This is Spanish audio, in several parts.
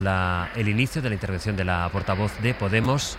El inicio de la intervención de la portavoz de Podemos,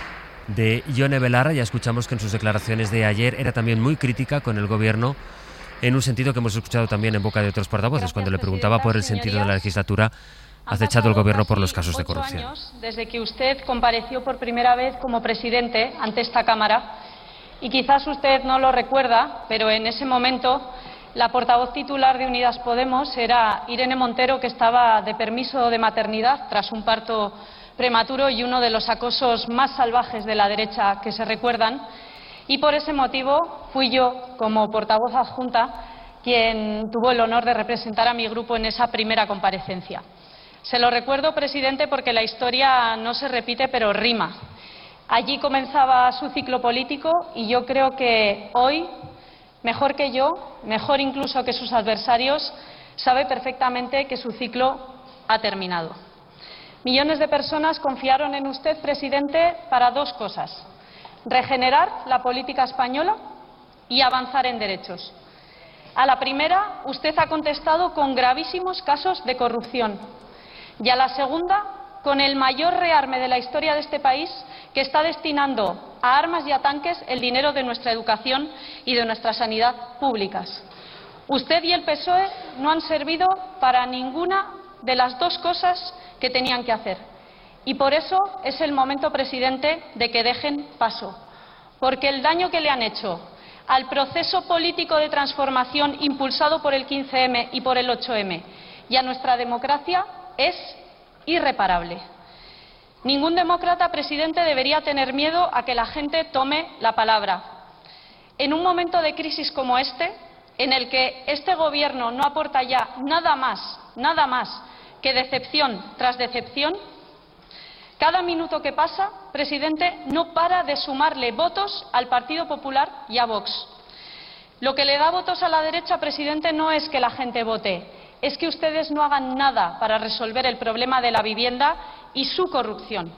de Ione Belarra. Ya escuchamos que en sus declaraciones de ayer era también muy crítica con el Gobierno, en un sentido que hemos escuchado también en boca de otros portavoces. Cuando le preguntaba por el sentido de la legislatura acechado el Gobierno por los casos de corrupción. Años desde que usted compareció por primera vez como presidente ante esta Cámara, y quizás usted no lo recuerda, pero en ese momento la portavoz titular de Unidas Podemos era Irene Montero, que estaba de permiso de maternidad tras un parto prematuro y uno de los acosos más salvajes de la derecha que se recuerdan. Y por ese motivo fui yo, como portavoz adjunta, quien tuvo el honor de representar a mi grupo en esa primera comparecencia. Se lo recuerdo, presidente, porque la historia no se repite, pero rima. Allí comenzaba su ciclo político y yo creo que hoy, mejor que yo, mejor incluso que sus adversarios, sabe perfectamente que su ciclo ha terminado. Millones de personas confiaron en usted, presidente, para dos cosas: regenerar la política española y avanzar en derechos. A la primera, usted ha contestado con gravísimos casos de corrupción, y a la segunda, con el mayor rearme de la historia de este país, que está destinando a armas y a tanques el dinero de nuestra educación y de nuestra sanidad públicas. Usted y el PSOE no han servido para ninguna de las dos cosas que tenían que hacer. Y por eso es el momento, presidente, de que dejen paso. Porque el daño que le han hecho al proceso político de transformación impulsado por el 15M y por el 8M y a nuestra democracia es irreparable. Ningún demócrata, presidente, debería tener miedo a que la gente tome la palabra. En un momento de crisis como este, en el que este Gobierno no aporta ya nada más que decepción tras decepción, cada minuto que pasa, presidente, no para de sumarle votos al Partido Popular y a Vox. Lo que le da votos a la derecha, presidente, no es que la gente vote, es que ustedes no hagan nada para resolver el problema de la vivienda y su corrupción.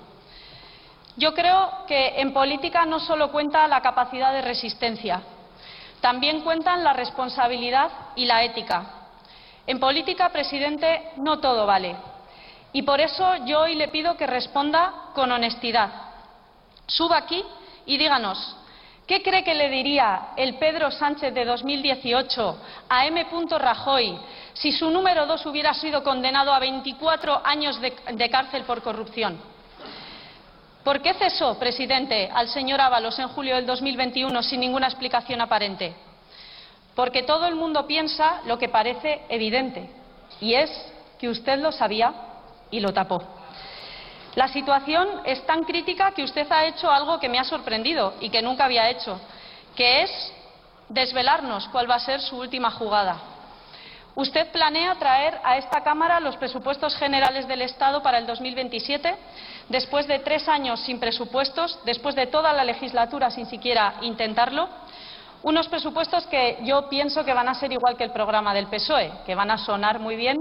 Yo creo que en política no solo cuenta la capacidad de resistencia, también cuentan la responsabilidad y la ética. En política, presidente, no todo vale. Y por eso yo hoy le pido que responda con honestidad. Suba aquí y díganos, ¿qué cree que le diría el Pedro Sánchez de 2018 a M. Rajoy si su número 2 hubiera sido condenado a 24 años de cárcel por corrupción? ¿Por qué cesó, presidente, al señor Ábalos en julio del 2021 sin ninguna explicación aparente? Porque todo el mundo piensa lo que parece evidente, y es que usted lo sabía y lo tapó. La situación es tan crítica que usted ha hecho algo que me ha sorprendido y que nunca había hecho, que es desvelarnos cuál va a ser su última jugada. Usted planea traer a esta Cámara los presupuestos generales del Estado para el 2027, después de 3 años sin presupuestos, después de toda la legislatura sin siquiera intentarlo, unos presupuestos que yo pienso que van a ser igual que el programa del PSOE, que van a sonar muy bien,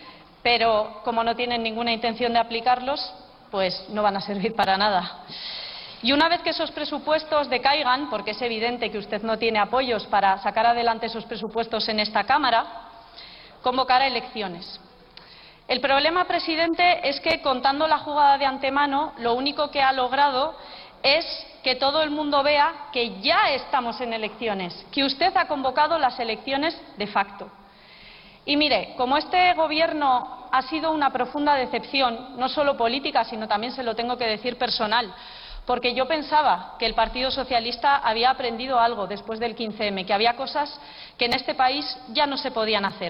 pero como no tienen ninguna intención de aplicarlos, pues no van a servir para nada. Y una vez que esos presupuestos decaigan, porque es evidente que usted no tiene apoyos para sacar adelante esos presupuestos en esta Cámara, convocará elecciones. El problema, presidente, es que contando la jugada de antemano, lo único que ha logrado es que todo el mundo vea que ya estamos en elecciones, que usted ha convocado las elecciones de facto. Y mire, como este Gobierno ha sido una profunda decepción, no solo política, sino también, se lo tengo que decir, personal, porque yo pensaba que el Partido Socialista había aprendido algo después del 15M, que había cosas que en este país ya no se podían hacer.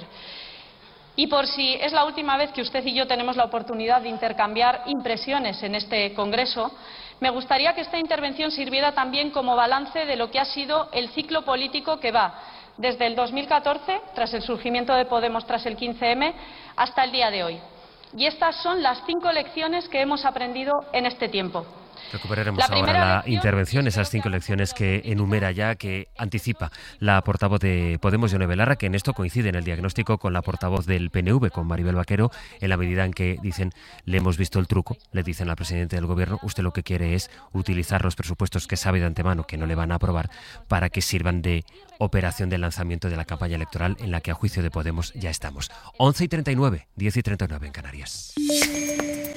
Y por si es la última vez que usted y yo tenemos la oportunidad de intercambiar impresiones en este Congreso, me gustaría que esta intervención sirviera también como balance de lo que ha sido el ciclo político que va desde el 2014, tras el surgimiento de Podemos tras el 15M, hasta el día de hoy. Y estas son las 5 lecciones que hemos aprendido en este tiempo. Recuperaremos ahora la intervención, esas 5 lecciones que enumera ya, que anticipa la portavoz de Podemos, Ione Belarra, que en esto coincide en el diagnóstico con la portavoz del PNV, con Maribel Vaquero, en la medida en que dicen, le hemos visto el truco, le dicen al presidente del Gobierno, usted lo que quiere es utilizar los presupuestos que sabe de antemano que no le van a aprobar para que sirvan de operación de lanzamiento de la campaña electoral en la que a juicio de Podemos ya estamos. 11:39, 10:39 en Canarias.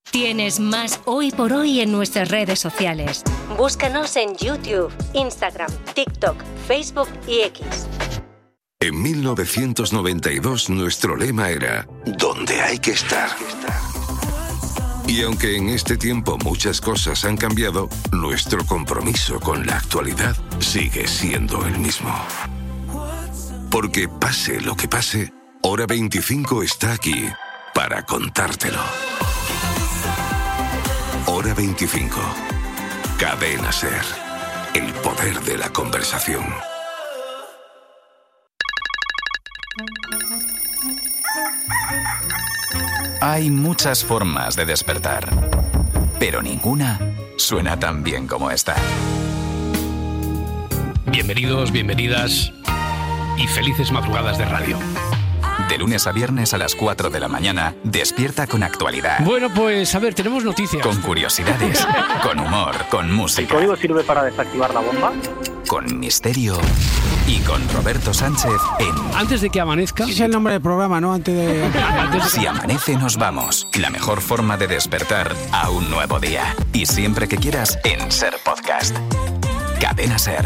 Tienes más Hoy por Hoy en nuestras redes sociales. Búscanos en YouTube, Instagram, TikTok, Facebook y X. En 1992 nuestro lema era «Donde hay que estar». Y aunque en este tiempo muchas cosas han cambiado, nuestro compromiso con la actualidad sigue siendo el mismo. Porque pase lo que pase, Hora 25 está aquí para contártelo. Hora 25. Cadena SER. El poder de la conversación. Hay muchas formas de despertar, pero ninguna suena tan bien como esta. Bienvenidos, bienvenidas y felices madrugadas de radio. De lunes a viernes a las 4 de la mañana, despierta con actualidad. Bueno, pues a ver, tenemos noticias. Con curiosidades, con humor, con música. ¿El código sirve para desactivar la bomba? Con misterio y con Roberto Sánchez en... Antes de que amanezca... Ese es el nombre del programa, ¿no? Antes de... Si amanece, nos vamos. La mejor forma de despertar a un nuevo día. Y siempre que quieras, en SER Podcast. Cadena SER.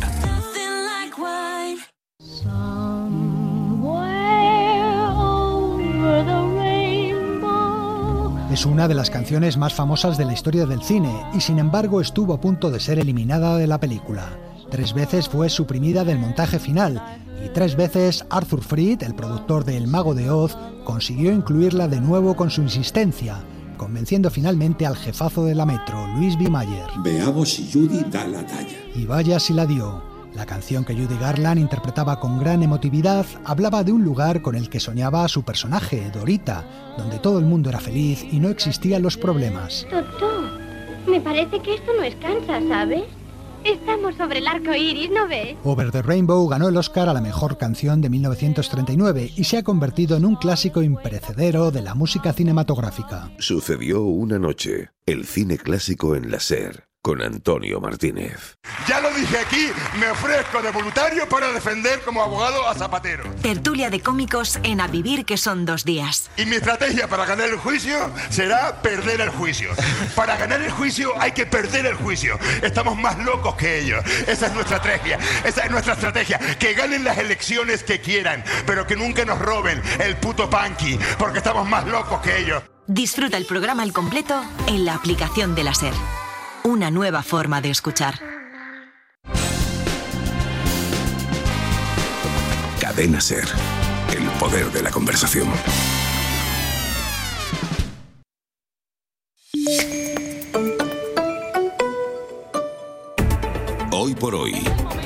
Es una de las canciones más famosas de la historia del cine y sin embargo estuvo a punto de ser eliminada de la película. 3 veces fue suprimida del montaje final y 3 veces Arthur Freed, el productor de El Mago de Oz, consiguió incluirla de nuevo con su insistencia, convenciendo finalmente al jefazo de la Metro, Louis B. Mayer. Veamos si Judy da la talla. Y vaya si la dio. La canción que Judy Garland interpretaba con gran emotividad hablaba de un lugar con el que soñaba su personaje, Dorita, donde todo el mundo era feliz y no existían los problemas. Doctor, me parece que esto no es Kansas, ¿sabes? Estamos sobre el arco iris, ¿no ves? Over the Rainbow ganó el Oscar a la mejor canción de 1939 y se ha convertido en un clásico imperecedero de la música cinematográfica. Sucedió una noche, el cine clásico en la SER, con Antonio Martínez. Ya lo dije aquí, me ofrezco de voluntario para defender como abogado a Zapatero. Tertulia de cómicos en A Vivir, que son 2 días. Y mi estrategia para ganar el juicio será perder el juicio. Para ganar el juicio hay que perder el juicio. Estamos más locos que ellos. Esa es nuestra estrategia. Esa es nuestra estrategia. Que ganen las elecciones que quieran, pero que nunca nos roben el puto punky, porque estamos más locos que ellos. Disfruta el programa al completo en la aplicación de la SER. Una nueva forma de escuchar. Cadena SER. El poder de la conversación. Hoy por hoy.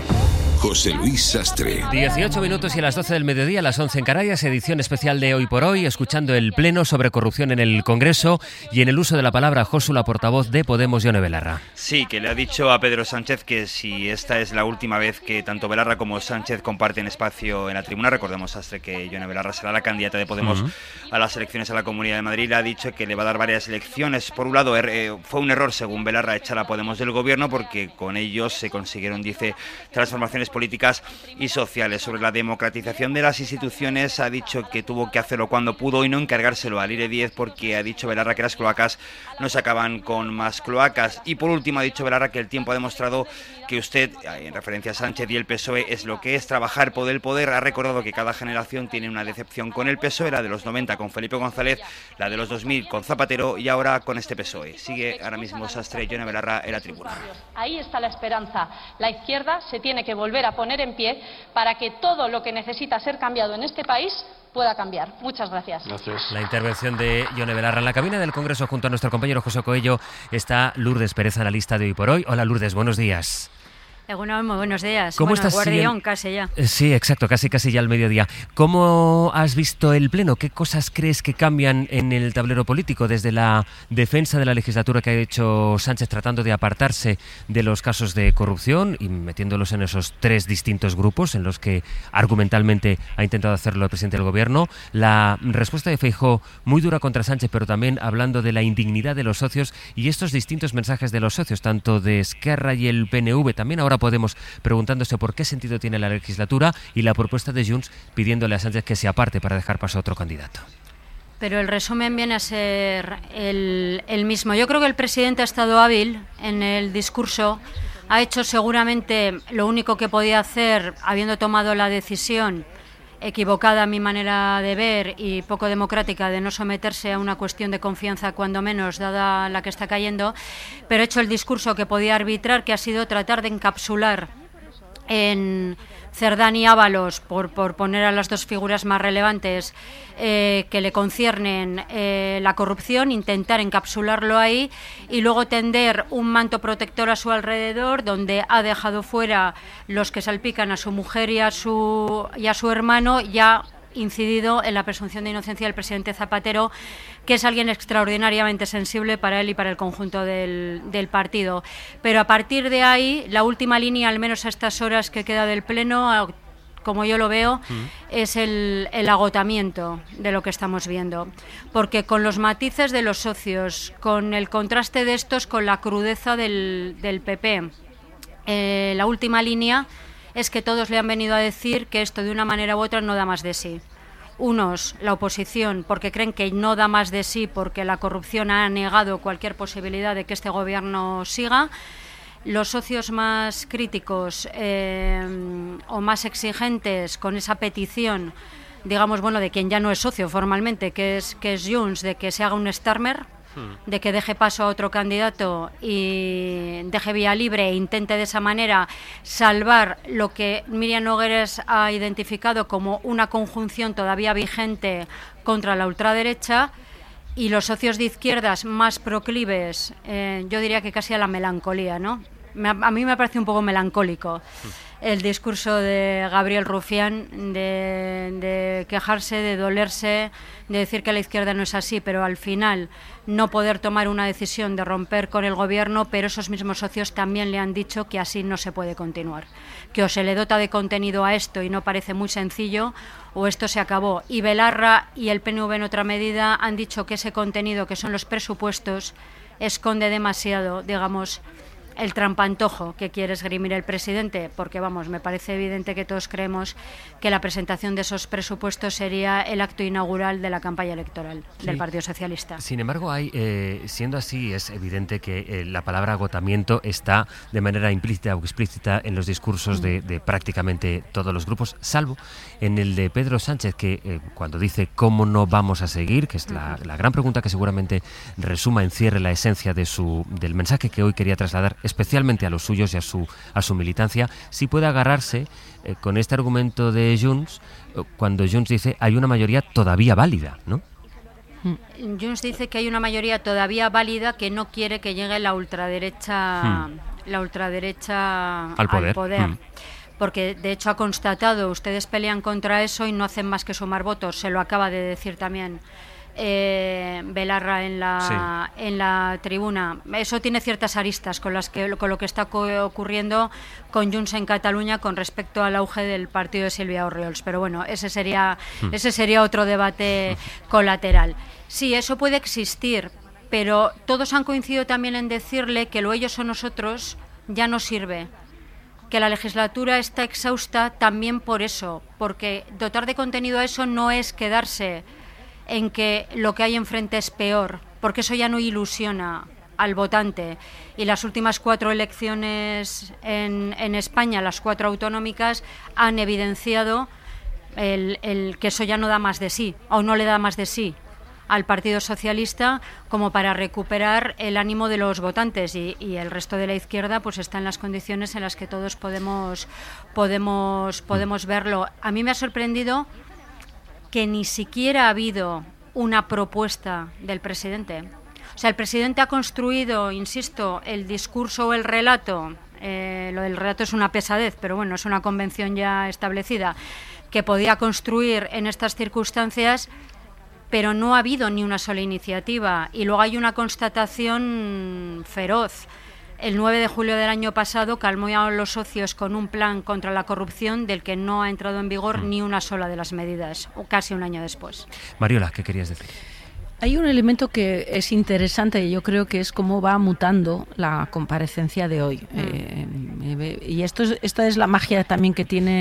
José Luis Sastre. 18 minutos y a las 12 del mediodía, a las 11 en Canarias, edición especial de Hoy por Hoy, escuchando el pleno sobre corrupción en el Congreso y en el uso de la palabra Josu, la portavoz de Podemos, Yone Belarra. Sí, que le ha dicho a Pedro Sánchez que si esta es la última vez que tanto Belarra como Sánchez comparten espacio en la tribuna, recordemos, Sastre, que Yone Belarra será la candidata de Podemos a las elecciones a la Comunidad de Madrid, le ha dicho que le va a dar varias elecciones. Por un lado, fue un error, según Belarra, echar a Podemos del gobierno, porque con ellos se consiguieron, dice, transformaciones políticas y sociales. Sobre la democratización de las instituciones, ha dicho que tuvo que hacerlo cuando pudo y no encargárselo al IRE 10, porque ha dicho Belarra que las cloacas no se acaban con más cloacas. Y por último, ha dicho Belarra que el tiempo ha demostrado que usted, en referencia a Sánchez y el PSOE, es lo que es trabajar por el poder. Ha recordado que cada generación tiene una decepción con el PSOE, la de los 90 con Felipe González, la de los 2000 con Zapatero y ahora con este PSOE. Sigue ahora mismo Sastre y Yone Belarra en la tribuna. Ahí está la esperanza. La izquierda se tiene que volver a poner en pie para que todo lo que necesita ser cambiado en este país pueda cambiar. Muchas gracias. La intervención de Yone Belarra. En la cabina del Congreso, junto a nuestro compañero José Coello, está Lourdes Pérez, analista de Hoy por Hoy. Hola Lourdes, buenos días. Bueno, muy buenos días. ¿Cómo estás? Guardión, casi ya. Sí, exacto, casi ya al mediodía. ¿Cómo has visto el pleno? ¿Qué cosas crees que cambian en el tablero político desde la defensa de la legislatura que ha hecho Sánchez tratando de apartarse de los casos de corrupción y metiéndolos en esos 3 distintos grupos en los que argumentalmente ha intentado hacerlo el presidente del gobierno? La respuesta de Feijóo muy dura contra Sánchez, pero también hablando de la indignidad de los socios y estos distintos mensajes de los socios, tanto de Esquerra y el PNV, también ahora Podemos preguntándose por qué sentido tiene la legislatura, y la propuesta de Junts pidiéndole a Sánchez que se aparte para dejar paso a otro candidato. pero el resumen viene a ser el mismo. Yo creo que el presidente ha estado hábil en el discurso, ha hecho seguramente lo único que podía hacer, habiendo tomado la decisión equivocada a mi manera de ver y poco democrática de no someterse a una cuestión de confianza, cuando menos, dada la que está cayendo, pero ha hecho el discurso que podía arbitrar, que ha sido tratar de encapsular en Cerdán y Ábalos, por poner a las dos figuras más relevantes que le conciernen la corrupción, intentar encapsularlo ahí y luego tender un manto protector a su alrededor, donde ha dejado fuera los que salpican a su mujer y a su hermano, y ha incidido en la presunción de inocencia del presidente Zapatero, que es alguien extraordinariamente sensible para él y para el conjunto del partido. Pero a partir de ahí, la última línea, al menos a estas horas que queda del Pleno, como yo lo veo, es el agotamiento de lo que estamos viendo. Porque con los matices de los socios, con el contraste de estos con la crudeza del PP, la última línea es que todos le han venido a decir que esto de una manera u otra no da más de sí. Unos, la oposición, porque creen que no da más de sí porque la corrupción ha negado cualquier posibilidad de que este gobierno siga. Los socios más críticos o más exigentes con esa petición, digamos, bueno, de quien ya no es socio formalmente, que es Junts, de que se haga un Starmer, de que deje paso a otro candidato y deje vía libre e intente de esa manera salvar lo que Míriam Nogueras ha identificado como una conjunción todavía vigente contra la ultraderecha, y los socios de izquierdas más proclives, yo diría que casi a la melancolía, ¿no? A mí me parece un poco melancólico el discurso de Gabriel Rufián, de quejarse, de dolerse, de decir que la izquierda no es así, pero al final no poder tomar una decisión de romper con el gobierno, pero esos mismos socios también le han dicho que así no se puede continuar, que o se le dota de contenido a esto y no parece muy sencillo, o esto se acabó. Y Belarra y el PNV en otra medida han dicho que ese contenido, que son los presupuestos, esconde demasiado, digamos, el trampantojo que quiere esgrimir el presidente, porque vamos, me parece evidente que todos creemos que la presentación de esos presupuestos sería el acto inaugural de la campaña electoral del Partido Socialista. Sin embargo, siendo así, es evidente que la palabra agotamiento está de manera implícita o explícita en los discursos de prácticamente todos los grupos, salvo en el de Pedro Sánchez, que cuando dice ¿cómo no vamos a seguir?, que es la gran pregunta que seguramente resuma, encierre la esencia del mensaje que hoy quería trasladar especialmente a los suyos y a su militancia, si puede agarrarse con este argumento de Junts, cuando Junts dice hay una mayoría todavía válida, ¿no? Junts dice que hay una mayoría todavía válida que no quiere que llegue la ultraderecha al poder. Porque de hecho ha constatado, ustedes pelean contra eso y no hacen más que sumar votos, se lo acaba de decir también Belarra en la tribuna. Eso tiene ciertas aristas con lo que está ocurriendo con Junts en Cataluña con respecto al auge del partido de Sílvia Orriols, pero bueno, ese sería otro debate colateral. Sí, eso puede existir, pero todos han coincidido también en decirle que lo ellos o nosotros ya no sirve, que la legislatura está exhausta también por eso, porque dotar de contenido a eso no es quedarse en que lo que hay enfrente es peor, porque eso ya no ilusiona al votante. Y las últimas 4 elecciones en España, las 4 autonómicas, han evidenciado el que eso ya no da más de sí, o no le da más de sí al Partido Socialista como para recuperar el ánimo de los votantes, y el resto de la izquierda pues está en las condiciones en las que todos podemos verlo. A mí me ha sorprendido que ni siquiera ha habido una propuesta del presidente. O sea, el presidente ha construido, insisto, el discurso o el relato, lo del relato es una pesadez, pero bueno, es una convención ya establecida, que podía construir en estas circunstancias, pero no ha habido ni una sola iniciativa. Y luego hay una constatación feroz. El 9 de julio del año pasado calmó a los socios con un plan contra la corrupción del que no ha entrado en vigor ni una sola de las medidas, casi un año después. Mariola, ¿qué querías decir? Hay un elemento que es interesante y yo creo que es cómo va mutando la comparecencia de hoy. Y esta es la magia también que tiene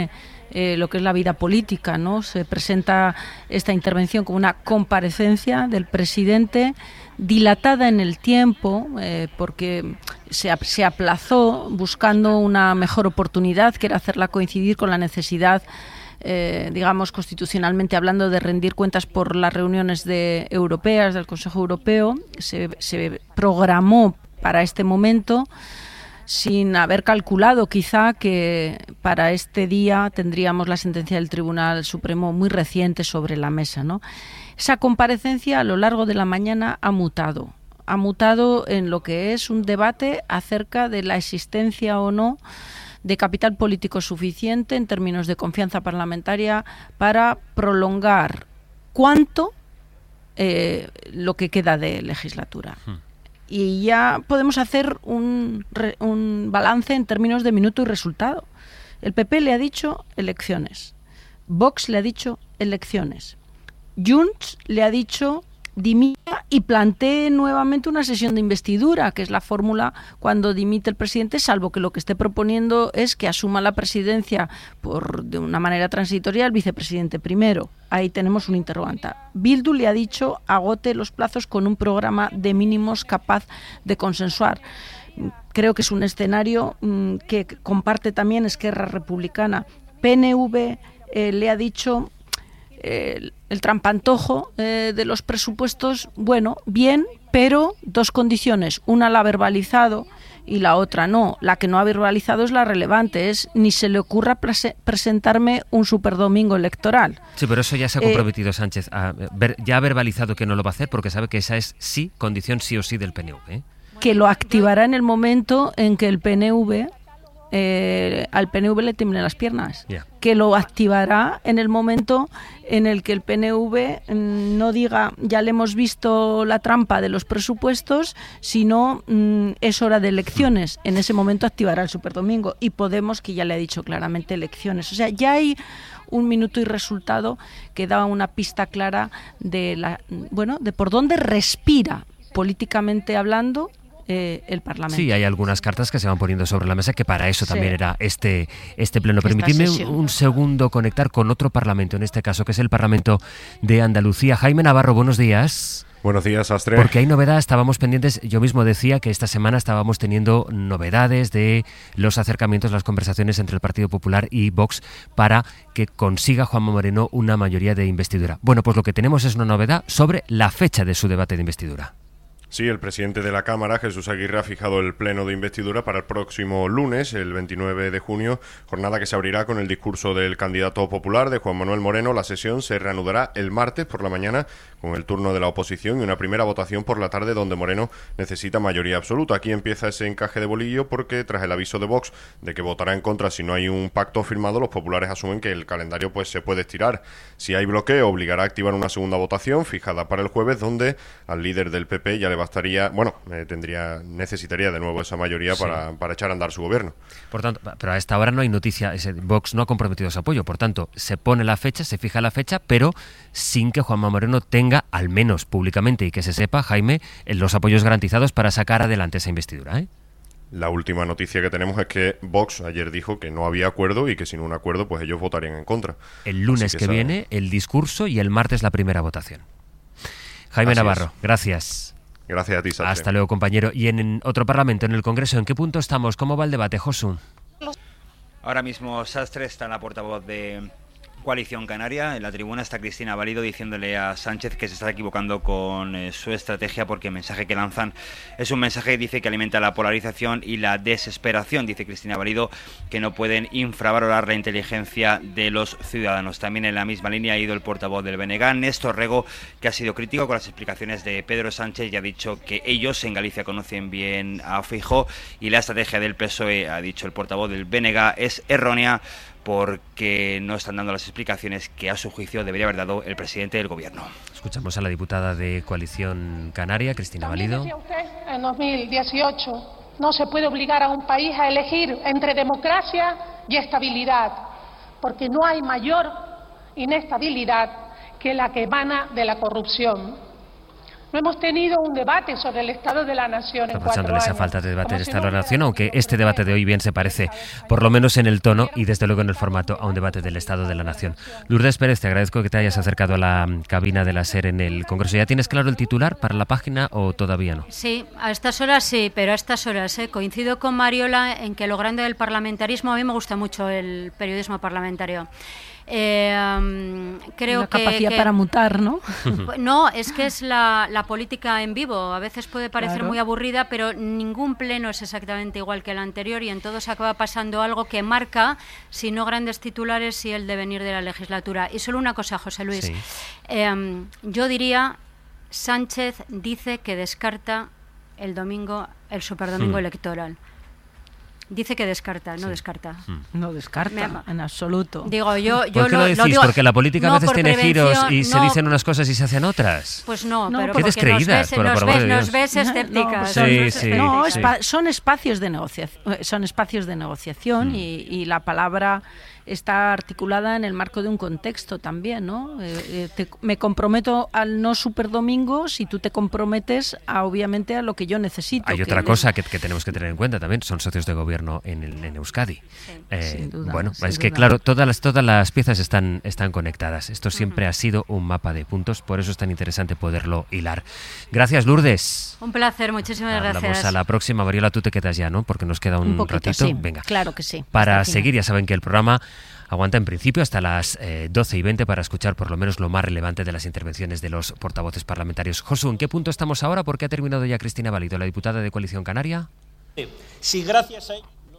lo que es la vida política, ¿no? Se presenta esta intervención como una comparecencia del presidente dilatada en el tiempo, porque se aplazó buscando una mejor oportunidad, que era hacerla coincidir con la necesidad, digamos, constitucionalmente hablando, de rendir cuentas por las reuniones europeas del Consejo Europeo. Se programó para este momento, sin haber calculado quizá que para este día tendríamos la sentencia del Tribunal Supremo muy reciente sobre la mesa, ¿no? Esa comparecencia a lo largo de la mañana ha mutado en lo que es un debate acerca de la existencia o no de capital político suficiente en términos de confianza parlamentaria para prolongar cuánto lo que queda de legislatura. Y ya podemos hacer un balance en términos de minuto y resultado. El PP le ha dicho elecciones, Vox le ha dicho elecciones, Junts le ha dicho dimita y plantee nuevamente una sesión de investidura, que es la fórmula cuando dimite el presidente, salvo que lo que esté proponiendo es que asuma la presidencia de una manera transitoria el vicepresidente primero. Ahí tenemos un interrogante. Bildu le ha dicho agote los plazos con un programa de mínimos capaz de consensuar. Creo que es un escenario que comparte también Esquerra Republicana. PNV le ha dicho el trampantojo de los presupuestos, bueno, bien, pero dos condiciones. Una la ha verbalizado y la otra no. La que no ha verbalizado es la relevante, es ni se le ocurra presentarme un superdomingo electoral. Sí, pero eso ya se ha comprometido Sánchez. Ya ha verbalizado que no lo va a hacer porque sabe que esa es condición sí o sí del PNV, ¿eh? Que lo activará en el momento en que el PNV... al PNV le tiemblen las piernas, que lo activará en el momento en el que el PNV no diga ya le hemos visto la trampa de los presupuestos, sino es hora de elecciones. En ese momento activará el superdomingo, y Podemos, que ya le ha dicho claramente elecciones. O sea, ya hay un minuto y resultado que da una pista clara de de por dónde respira políticamente hablando el Parlamento. Sí, hay algunas cartas que se van poniendo sobre la mesa, que para eso también era este pleno. Permitidme un segundo conectar con otro Parlamento, en este caso, que es el Parlamento de Andalucía. Jaime Navarro, buenos días. Buenos días, Astre. Porque hay novedades, estábamos pendientes, yo mismo decía que esta semana estábamos teniendo novedades de los acercamientos, las conversaciones entre el Partido Popular y Vox para que consiga Juanma Moreno una mayoría de investidura. Bueno, pues lo que tenemos es una novedad sobre la fecha de su debate de investidura. Sí, el presidente de la Cámara, Jesús Aguirre, ha fijado el pleno de investidura para el próximo lunes, el 29 de junio, jornada que se abrirá con el discurso del candidato popular, de Juan Manuel Moreno. La sesión se reanudará el martes por la mañana con el turno de la oposición y una primera votación por la tarde, donde Moreno necesita mayoría absoluta. Aquí empieza ese encaje de bolillo, porque tras el aviso de Vox de que votará en contra si no hay un pacto firmado, los populares asumen que el calendario se puede estirar. Si hay bloqueo, obligará a activar una segunda votación fijada para el jueves, donde al líder del PP ya le bastaría, necesitaría de nuevo esa mayoría para echar a andar su gobierno. Por tanto, pero a esta hora no hay noticia, Vox no ha comprometido su apoyo, por tanto, se pone la fecha, se fija la fecha, pero sin que Juanma Moreno tenga, al menos públicamente y que se sepa, Jaime, los apoyos garantizados para sacar adelante esa investidura, ¿eh? La última noticia que tenemos es que Vox ayer dijo que no había acuerdo y que sin un acuerdo pues ellos votarían en contra. El lunes que viene el discurso y el martes la primera votación. Jaime Navarro, gracias. Gracias a ti, Sánchez. Hasta luego, compañero. Y en otro Parlamento, en el Congreso, ¿en qué punto estamos? ¿Cómo va el debate, Josu? Ahora mismo Sastre está en la portavoz de Coalición Canaria. En la tribuna está Cristina Valido diciéndole a Sánchez que se está equivocando con su estrategia, porque el mensaje que lanzan es un mensaje, dice, que alimenta la polarización y la desesperación. Dice Cristina Valido que no pueden infravalorar la inteligencia de los ciudadanos. También en la misma línea ha ido el portavoz del BNG, Néstor Rego, que ha sido crítico con las explicaciones de Pedro Sánchez y ha dicho que ellos en Galicia conocen bien a Feijóo y la estrategia del PSOE, ha dicho el portavoz del BNG, es errónea, porque no están dando las explicaciones que a su juicio debería haber dado el presidente del gobierno. Escuchamos a la diputada de Coalición Canaria, Cristina Valido. Decía usted en 2018, no se puede obligar a un país a elegir entre democracia y estabilidad, porque no hay mayor inestabilidad que la que emana de la corrupción. No hemos tenido un debate sobre el Estado de la Nación en 4 Aprovechándole años. esa falta de debate del Estado de la Nación, aunque este debate de hoy bien se parece, por lo menos en el tono y desde luego en el formato, a un debate del Estado de la Nación. Lourdes Pérez, te agradezco que te hayas acercado a la cabina de la SER en el Congreso. ¿Ya tienes claro el titular para la página o todavía no? Sí, a estas horas sí, pero a estas horas coincido con Mariola en que lo grande del parlamentarismo, a mí me gusta mucho el periodismo parlamentario. Creo la capacidad para mutar, ¿no? No, es que es la política en vivo. A veces puede parecer muy aburrida, pero ningún pleno es exactamente igual que el anterior y en todos acaba pasando algo que marca, si no grandes titulares, y el devenir de la legislatura. Y solo una cosa, José Luis. Sí. Yo diría, Sánchez dice que descarta el superdomingo electoral. Dice que descarta, no descarta. No descarta, en absoluto. Digo, yo ¿Por qué lo decís? digo, porque la política a veces tiene giros y se no, dicen unas cosas y se hacen otras. Pues no, pero porque descreídas, nos ves escépticas. Son espacios de negociación y la palabra está articulada en el marco de un contexto también, ¿no? Me comprometo al no superdomingo si tú te comprometes obviamente a lo que yo necesito. Hay otra cosa que tenemos que tener en cuenta también, son socios de gobierno en Euskadi. Sin duda, bueno, sin es que duda. claro, todas las piezas están conectadas. Esto siempre ha sido un mapa de puntos, por eso es tan interesante poderlo hilar. Gracias, Lourdes. Un placer, muchísimas gracias. Vamos a la próxima. Mariola, tú te quedas ya, ¿no? Porque nos queda un poquito, ratito. Sí, venga. Claro que sí. Para seguir, ya saben que el programa aguanta en principio hasta las 12:20 para escuchar por lo menos lo más relevante de las intervenciones de los portavoces parlamentarios. Josu, ¿en qué punto estamos ahora? ¿Por qué ha terminado ya Cristina Valido, la diputada de Coalición Canaria? Sí, gracias a...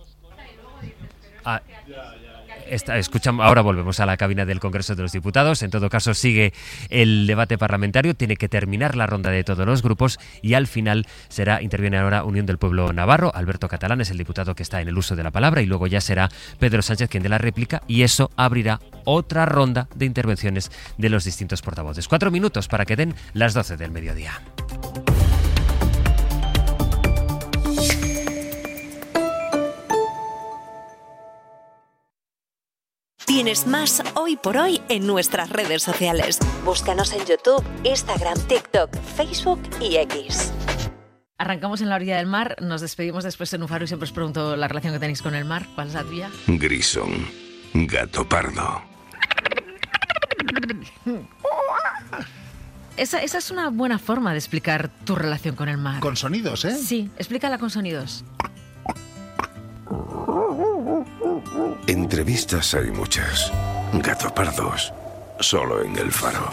Ahora volvemos a la cabina del Congreso de los Diputados. En todo caso, sigue el debate parlamentario. Tiene que terminar la ronda de todos los grupos y al final interviene ahora Unión del Pueblo Navarro. Alberto Catalán es el diputado que está en el uso de la palabra y luego ya será Pedro Sánchez quien dé la réplica y eso abrirá otra ronda de intervenciones de los distintos portavoces. 4 minutos para que den las 12 del mediodía. Tienes más Hoy por Hoy en nuestras redes sociales. Búscanos en YouTube, Instagram, TikTok, Facebook y X. Arrancamos en la orilla del mar, nos despedimos después en un faro y siempre os pregunto la relación que tenéis con el mar. ¿Cuál es la tuya? Grisón, gato pardo. Esa es una buena forma de explicar tu relación con el mar. Con sonidos, ¿eh? Sí, explícala con sonidos. Entrevistas hay muchas. Gato pardos, solo en El Faro.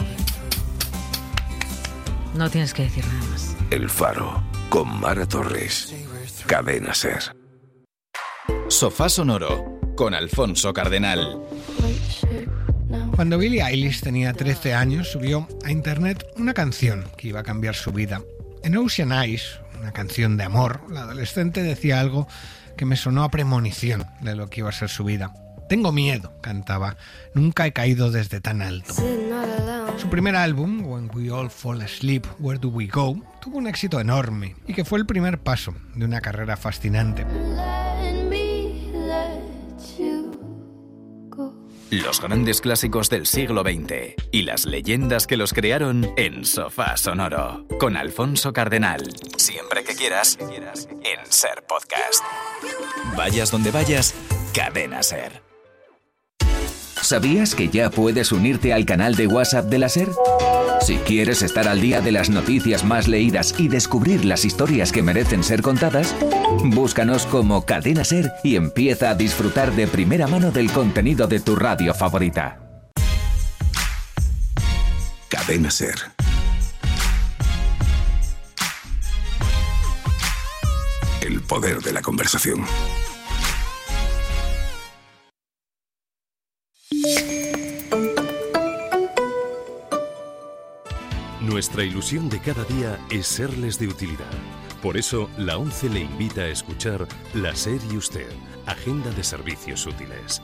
No tienes que decir nada más. El Faro, con Mara Torres. Cadena SER. Sofá Sonoro, con Alfonso Cardenal. Cuando Billie Eilish tenía 13 años, subió a internet una canción que iba a cambiar su vida. En Ocean Eyes, una canción de amor, la adolescente decía algo que me sonó a premonición de lo que iba a ser su vida. Tengo miedo, cantaba. Nunca he caído desde tan alto. Su primer álbum, When We All Fall Asleep, Where Do We Go, tuvo un éxito enorme y que fue el primer paso de una carrera fascinante. Los grandes clásicos del siglo XX y las leyendas que los crearon en Sofá Sonoro, con Alfonso Cardenal. Siempre que quieras, en SER Podcast. Vayas donde vayas, Cadena SER. ¿Sabías que ya puedes unirte al canal de WhatsApp de la SER? Si quieres estar al día de las noticias más leídas y descubrir las historias que merecen ser contadas, búscanos como Cadena SER y empieza a disfrutar de primera mano del contenido de tu radio favorita. Cadena SER. El poder de la conversación. Nuestra ilusión de cada día es serles de utilidad. Por eso, la ONCE le invita a escuchar La SER y Usted, Agenda de Servicios Útiles.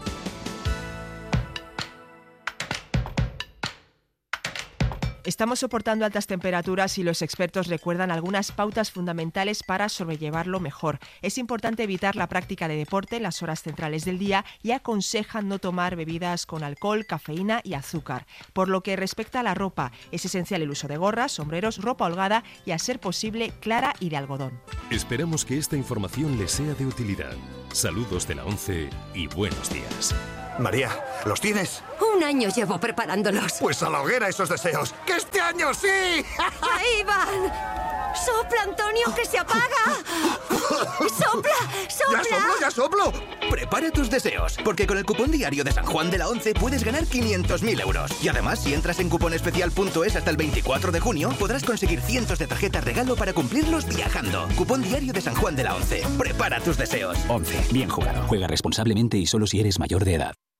Estamos soportando altas temperaturas y los expertos recuerdan algunas pautas fundamentales para sobrellevarlo mejor. Es importante evitar la práctica de deporte en las horas centrales del día y aconsejan no tomar bebidas con alcohol, cafeína y azúcar. Por lo que respecta a la ropa, es esencial el uso de gorras, sombreros, ropa holgada y, a ser posible, clara y de algodón. Esperamos que esta información les sea de utilidad. Saludos de la ONCE y buenos días. María, ¿los tienes? 1 año llevo preparándolos. Pues a la hoguera esos deseos. ¡Que este año sí! ¡Ahí van! ¡Sopla, Antonio, que se apaga! ¡Sopla, sopla! ¡Ya soplo! Prepara tus deseos, porque con el cupón diario de San Juan de la ONCE puedes ganar 500.000 euros. Y además, si entras en cuponespecial.es hasta el 24 de junio, podrás conseguir cientos de tarjetas regalo para cumplirlos viajando. Cupón diario de San Juan de la ONCE. Prepara tus deseos. ONCE. Bien jugado. Juega responsablemente y solo si eres mayor de edad.